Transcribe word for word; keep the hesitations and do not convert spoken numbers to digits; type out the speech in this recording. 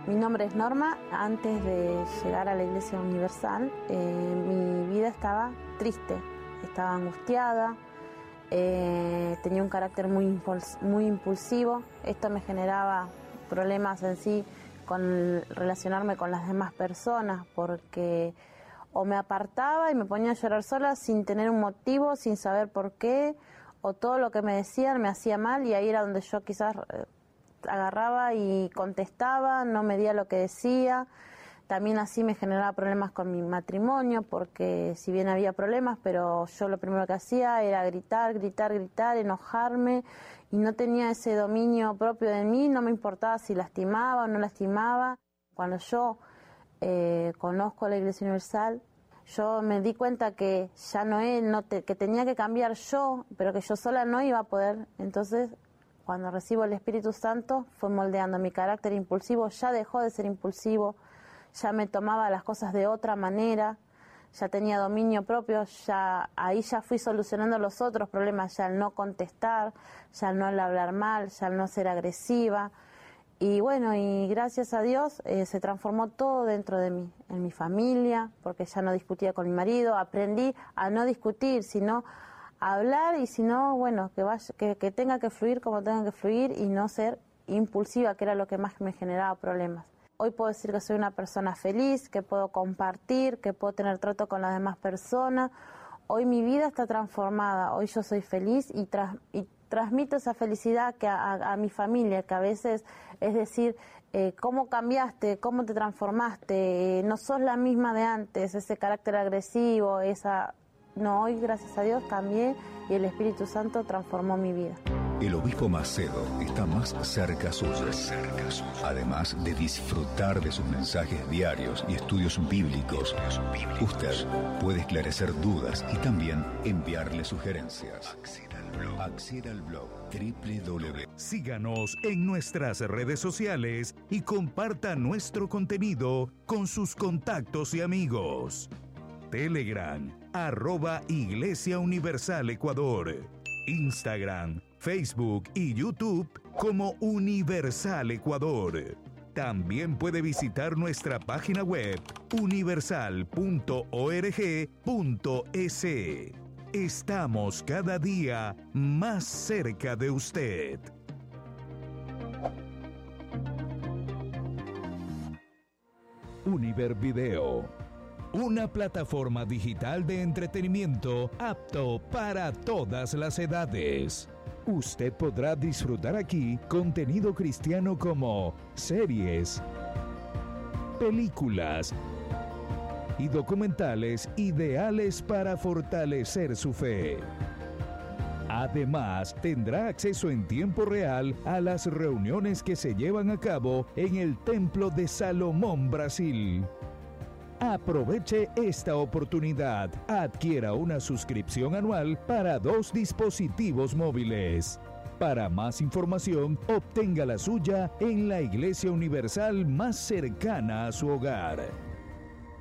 Mi nombre es Norma. Antes de llegar a la Iglesia Universal, eh, mi vida estaba triste, estaba angustiada, eh, tenía un carácter muy, impuls- muy impulsivo. Esto me generaba problemas en sí con relacionarme con las demás personas, porque o me apartaba y me ponía a llorar sola sin tener un motivo, sin saber por qué, o todo lo que me decían me hacía mal, y ahí era donde yo quizás eh, agarraba y contestaba, no medía lo que decía. También así me generaba problemas con mi matrimonio, porque si bien había problemas, pero yo lo primero que hacía era gritar, gritar, gritar, enojarme, y no tenía ese dominio propio de mí, no me importaba si lastimaba o no lastimaba. Cuando yo eh, conozco la Iglesia Universal, yo me di cuenta que ya no es, no te, que tenía que cambiar yo, pero que yo sola no iba a poder. Entonces, cuando recibo el Espíritu Santo, fue moldeando mi carácter impulsivo. Ya dejó de ser impulsivo, ya me tomaba las cosas de otra manera, ya tenía dominio propio, ya ahí ya fui solucionando los otros problemas, ya al no contestar, ya al no hablar mal, ya al no ser agresiva. Y bueno, y gracias a Dios eh, se transformó todo dentro de mí, en mi familia, porque ya no discutía con mi marido, aprendí a no discutir, sino a hablar, y si no, bueno, que, vaya, que, que tenga que fluir como tenga que fluir y no ser impulsiva, que era lo que más me generaba problemas. Hoy puedo decir que soy una persona feliz, que puedo compartir, que puedo tener trato con las demás personas. Hoy mi vida está transformada, hoy yo soy feliz y, tras, y transmito esa felicidad que a, a, a mi familia, que a veces es decir, eh, cómo cambiaste, cómo te transformaste, eh, no sos la misma de antes, ese carácter agresivo, esa... No, hoy gracias a Dios cambié y el Espíritu Santo transformó mi vida. El obispo Macedo está más cerca suyo. Además de disfrutar de sus mensajes diarios y estudios bíblicos, usted puede esclarecer dudas y también enviarle sugerencias. Acceda al blog doble u doble u doble u. Síganos en nuestras redes sociales y comparta nuestro contenido con sus contactos y amigos. Telegram, arroba Iglesia Universal Ecuador. Instagram, Facebook y YouTube como Universal Ecuador. También puede visitar nuestra página web universal punto org punto es. Estamos cada día más cerca de usted. Univer Video, una plataforma digital de entretenimiento apto para todas las edades. Usted podrá disfrutar aquí contenido cristiano como series, películas y documentales ideales para fortalecer su fe. Además, tendrá acceso en tiempo real a las reuniones que se llevan a cabo en el Templo de Salomón, Brasil. Aproveche esta oportunidad. Adquiera una suscripción anual para dos dispositivos móviles. Para más información, obtenga la suya en la Iglesia Universal más cercana a su hogar.